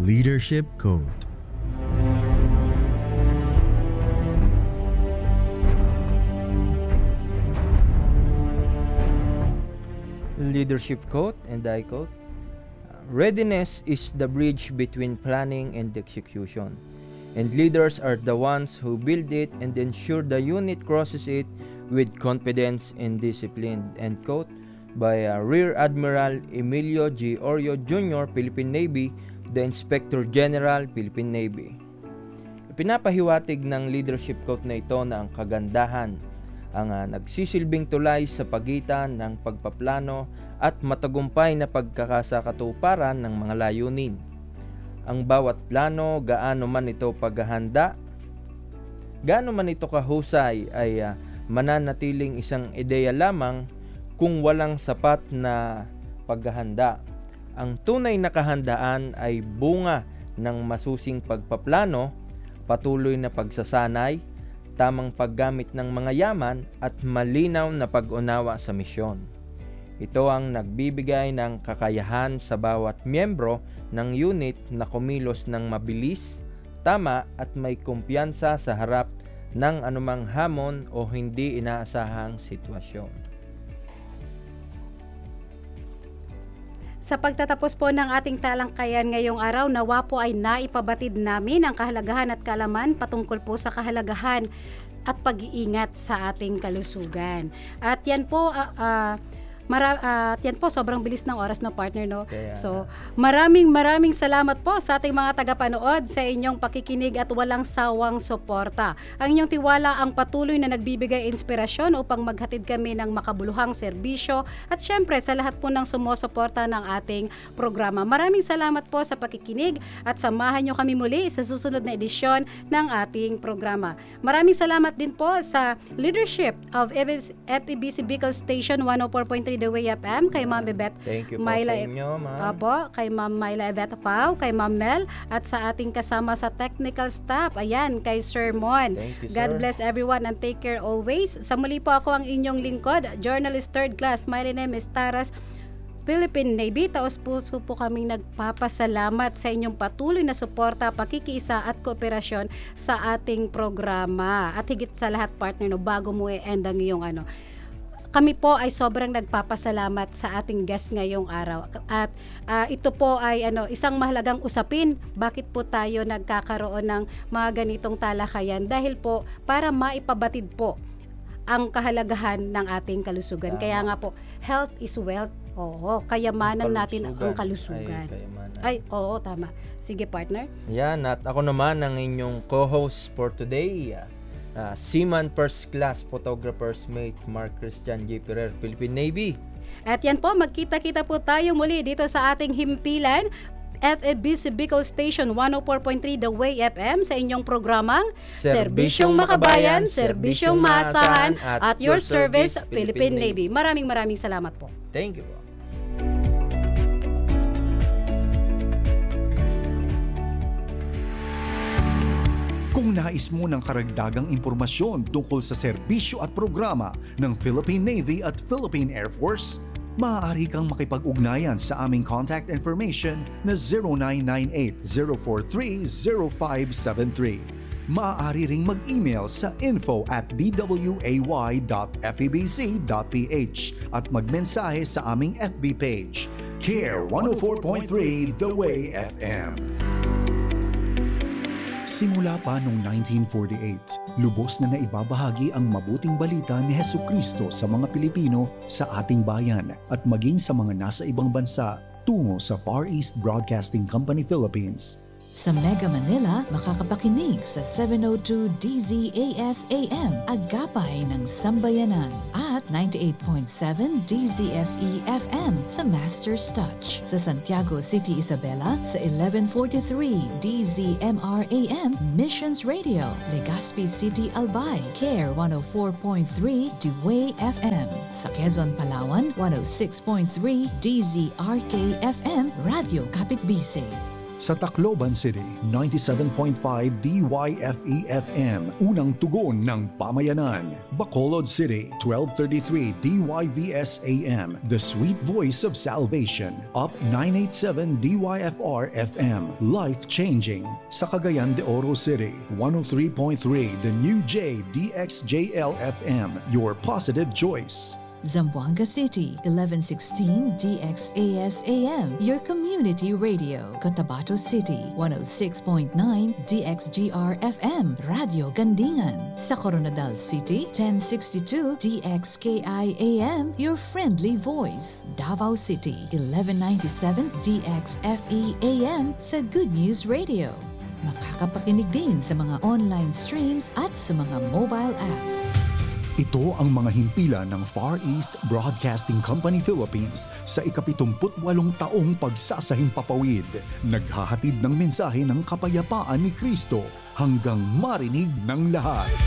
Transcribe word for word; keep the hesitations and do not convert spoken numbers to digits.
Leadership Code. Leadership quote, and I quote, "Readiness is the bridge between planning and execution, and leaders are the ones who build it and ensure the unit crosses it with confidence and discipline." End quote, by uh, Rear Admiral Emilio G. Orio Junior, Philippine Navy, the Inspector General, Philippine Navy. Ipinapahiwatig ng leadership quote na ito na ang kagandahan ang uh, nagsisilbing tulay sa pagitan ng pagpaplano at matagumpay na pagkakasakatuparan ng mga layunin. Ang bawat plano, gaano man ito paghahanda, gaano man ito kahusay, ay uh, mananatiling isang ideya lamang kung walang sapat na paghahanda. Ang tunay na kahandaan ay bunga ng masusing pagpaplano, patuloy na pagsasanay, tamang paggamit ng mga yaman at malinaw na pag-unawa sa misyon. Ito ang nagbibigay ng kakayahan sa bawat miyembro ng unit na kumilos ng mabilis, tama at may kumpiyansa sa harap ng anumang hamon o hindi inaasahang sitwasyon. Sa pagtatapos po ng ating talangkayan ngayong araw, nawa po ay naipabatid namin ang kahalagahan at kaalaman patungkol po sa kahalagahan at pag-iingat sa ating kalusugan. At yan po, uh, uh, Mara, uh, yan po, sobrang bilis ng oras, no, partner, no? Kaya, so, maraming maraming salamat po sa ating mga tagapanood sa inyong pakikinig at walang sawang suporta. Ang inyong tiwala ang patuloy na nagbibigay inspirasyon upang maghatid kami ng makabuluhang serbisyo at syempre sa lahat po ng sumusuporta ng ating programa. Maraming salamat po sa pakikinig at samahan nyo kami muli sa susunod na edisyon ng ating programa. Maraming salamat din po sa leadership of F E B C Bicol Station one oh four point three The Way F M, kay Ma'am Bebet. Thank you po Myla, sa inyo, ma'am. Apo, kay Ma'am Myla Eveta Pau, kay Ma'am Mel, at sa ating kasama sa technical staff, ayan, kay Sir Mon. Thank you, God sir. bless everyone and take care always. Sa muli po ako ang inyong lingkod, Journalist Third Class, my name is Taras, Philippine Navy. Taos puso po kaming nagpapasalamat sa inyong patuloy na suporta, pakikiisa at kooperasyon sa ating programa. At higit sa lahat, partner, no, bago mo i-end ang iyong ano, kami po ay sobrang nagpapasalamat sa ating guest ngayong araw. At uh, ito po ay ano, isang mahalagang usapin. Bakit po tayo nagkakaroon ng mga ganitong talakayan? Dahil po para maipabatid po ang kahalagahan ng ating kalusugan. Tama. Kaya nga po, health is wealth. Oo, kayamanan natin ang kalusugan. Ay, kayamanan. Ay, oo, tama. Sige, partner. Yan, at ako naman ang inyong co-host for today, Uh, Seaman First Class Photographer's Mate Mark Christian J. Ferrer, Philippine Navy. At yan po, magkita-kita po tayo muli dito sa ating himpilan, F E B C Bicol Station one oh four point three The Way F M, sa inyong programang Serbisyong Makabayan, Serbisyong Maasahan, at your service, Philippine Navy. Maraming maraming salamat po. Thank you po. Kung nais mo ng karagdagang impormasyon tungkol sa serbisyo at programa ng Philippine Navy at Philippine Air Force, maaari kang makipag-ugnayan sa aming contact information na zero nine nine eight zero four three zero five seven three. Maaari ring mag-email sa info at d w a y dot f e b c dot p h at magmensahe sa aming F B page, Care one oh four point three The Way F M. Simula pa noong nineteen forty-eight, lubos na naibabahagi ang mabuting balita ni Hesukristo sa mga Pilipino sa ating bayan at maging sa mga nasa ibang bansa tungo sa Far East Broadcasting Company Philippines. Sa Mega Manila, makakapakinig sa seven oh two D Z A S A M, Agapay ng Sambayanan, at ninety-eight point seven D Z F E F M, The Master's Touch. Sa Santiago City, Isabela, sa eleven forty-three D Z M R A M, Missions Radio. Legazpi City, Albay, Care one oh four point three The Way F M. Sa Quezon, Palawan, one oh six point three D Z R K F M, Radio Kapitbisay. Sa Tacloban City, ninety-seven point five D Y F E F M, unang tugon ng pamayanan. Bacolod City, twelve thirty-three D Y V S A M, the sweet voice of salvation. Up nine eighty-seven D Y F R F M, life-changing. Sa Cagayan de Oro City, one oh three point three The New J D X J L F M, your positive choice. Zamboanga City, eleven sixteen D X A S A M, your community radio. Cotabato City, one oh six point nine D X G R F M, Radio Gandingan. Sa Coronadal City, ten sixty-two D X K I A M, your friendly voice. Davao City, eleven ninety-seven D X F E A M, the Good News Radio. Makakapakinig din sa mga online streams at sa mga mobile apps. Ito ang mga himpilan ng Far East Broadcasting Company Philippines sa ikapitumputwalong taong pagsasahimpapawid. Naghahatid ng mensahe ng kapayapaan ni Kristo hanggang marinig ng lahat.